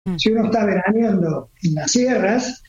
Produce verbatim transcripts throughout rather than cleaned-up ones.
Si uno está veraneando en las sierras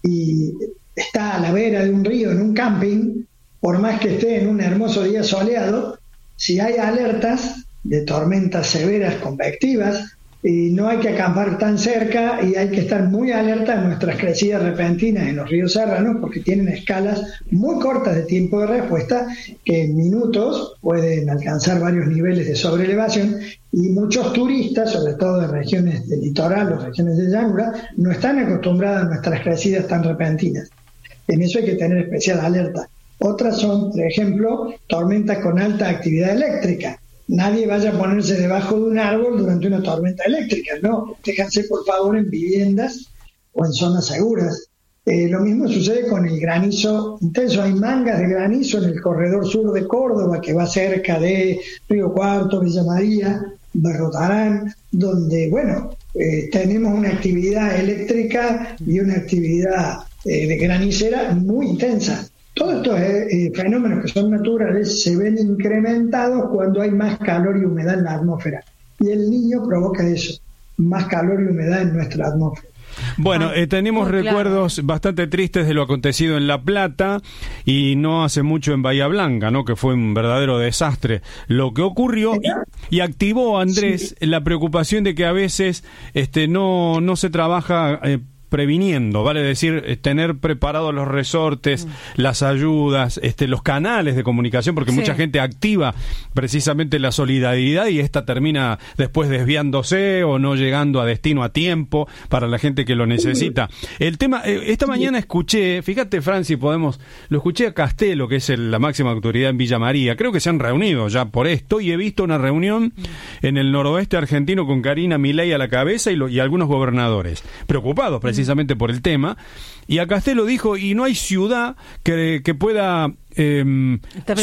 y está a la vera de un río en un camping, por más que esté en un hermoso día soleado, si hay alertas de tormentas severas convectivas, y no hay que acampar tan cerca y hay que estar muy alerta en nuestras crecidas repentinas en los ríos serranos, porque tienen escalas muy cortas de tiempo de respuesta que en minutos pueden alcanzar varios niveles de sobrelevación, y muchos turistas, sobre todo de regiones del litoral o regiones de llanura, no están acostumbrados a nuestras crecidas tan repentinas. En eso hay que tener especial alerta. Otras son, por ejemplo, tormentas con alta actividad eléctrica. Nadie vaya a ponerse debajo de un árbol durante una tormenta eléctrica, no, déjense por favor en viviendas o en zonas seguras. Eh, lo mismo sucede con el granizo intenso. Hay mangas de granizo en el corredor sur de Córdoba, que va cerca de Río Cuarto, Villa María, Berrotarán, donde, bueno, eh, tenemos una actividad eléctrica y una actividad eh, de granicera muy intensa. Todos estos eh, fenómenos que son naturales se ven incrementados cuando hay más calor y humedad en la atmósfera. Y el niño provoca eso, más calor y humedad en nuestra atmósfera. Bueno, eh, tenemos oh, recuerdos claro. bastante tristes de lo acontecido en La Plata y no hace mucho en Bahía Blanca, ¿no? Que fue un verdadero desastre lo que ocurrió y, y activó, Andrés, sí. la preocupación de que a veces este, no, no se trabaja eh, previniendo, vale decir, eh, tener preparados los resortes, mm. las ayudas, este, los canales de comunicación, porque sí. mucha gente activa precisamente la solidaridad y esta termina después desviándose o no llegando a destino a tiempo para la gente que lo necesita. El tema, eh, esta mañana escuché, fíjate, Fran, si podemos, lo escuché a Castelo, que es el, la máxima autoridad en Villa María, creo que se han reunido ya por esto, y he visto una reunión mm. en el noroeste argentino con Karina Milei a la cabeza y, lo, y algunos gobernadores, preocupados precisamente precisamente por el tema, y a Castelo dijo, y no hay ciudad que, que pueda eh,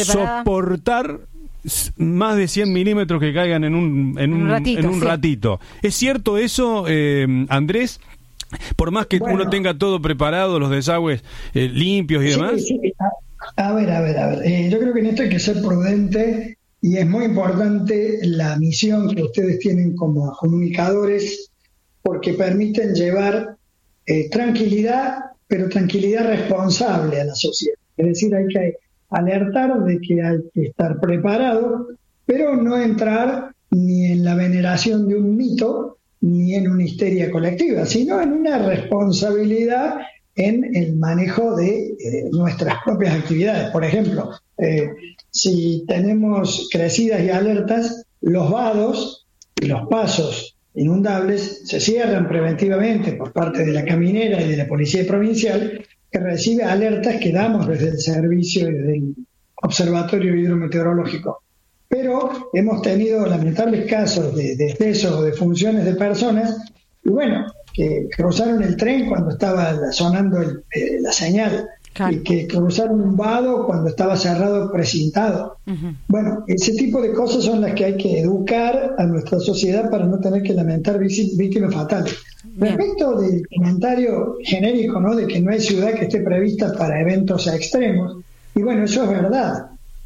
soportar más de cien milímetros que caigan en un, en un, un ratito. En un sí. ratito. ¿Es cierto eso, eh, Andrés? Por más que bueno, uno tenga todo preparado, los desagües eh, limpios y sí, demás. Sí. A, a ver, a ver, a ver. Eh, yo creo que en esto hay que ser prudente, y es muy importante la misión que ustedes tienen como comunicadores, porque permiten llevar Eh, tranquilidad, pero tranquilidad responsable a la sociedad. Es decir, hay que alertar de que hay que estar preparado, pero no entrar ni en la veneración de un mito, ni en una histeria colectiva, sino en una responsabilidad en el manejo de eh, nuestras propias actividades. Por ejemplo, eh, si tenemos crecidas y alertas, los vados y los pasos inundables se cierran preventivamente por parte de la caminera y de la policía provincial, que recibe alertas que damos desde el servicio y desde el observatorio hidrometeorológico. Pero hemos tenido lamentables casos de, de exceso o de funciones de personas, y bueno, que cruzaron el tren cuando estaba sonando el, eh, la señal, claro. y que cruzaron un vado cuando estaba cerrado, precintado. Uh-huh. Bueno, ese tipo de cosas son las que hay que educar a nuestra sociedad para no tener que lamentar víctimas fatales. Bien. Respecto del comentario genérico, ¿no?, de que no hay ciudad que esté prevista para eventos extremos, y bueno, eso es verdad,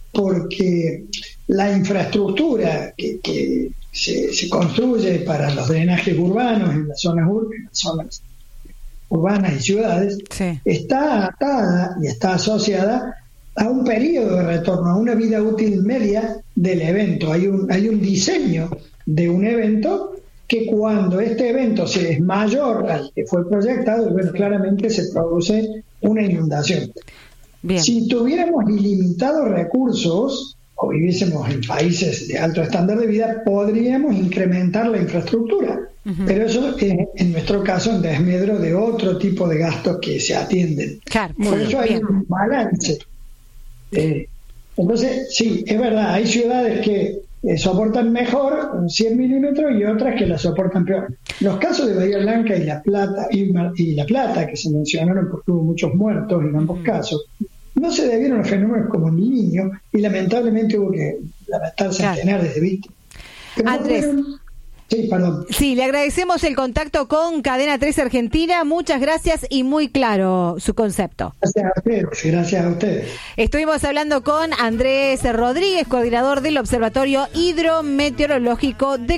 porque la infraestructura que, que se, se construye para los drenajes urbanos en las zonas, ur- en las zonas urbanas y ciudades, sí. está atada y está asociada a un periodo de retorno, a una vida útil media del evento. Hay un, hay un diseño de un evento que cuando este evento se es mayor al que fue proyectado, bueno, claramente se produce una inundación. Bien. Si tuviéramos ilimitados recursos o viviésemos en países de alto estándar de vida, podríamos incrementar la infraestructura. Uh-huh. Pero eso es, en nuestro caso, en desmedro de otro tipo de gastos que se atienden. Claro, Por eso hay bien. un balance. Eh, entonces, sí, es verdad, hay ciudades que eh, soportan mejor cien milímetros y otras que la soportan peor. Los casos de Bahía Blanca y La Plata, y, y La Plata, que se mencionaron porque hubo muchos muertos en ambos uh-huh. casos, no se debieron a fenómenos como el Niño, y lamentablemente hubo que lamentar centenares claro. de víctimas. Pero Andrés. Fueron... Sí, perdón. Sí, le agradecemos el contacto con Cadena trece Argentina. Muchas gracias y muy claro su concepto. Gracias a ustedes. Gracias a ustedes. Estuvimos hablando con Andrés Rodríguez, coordinador del Observatorio Hidrometeorológico de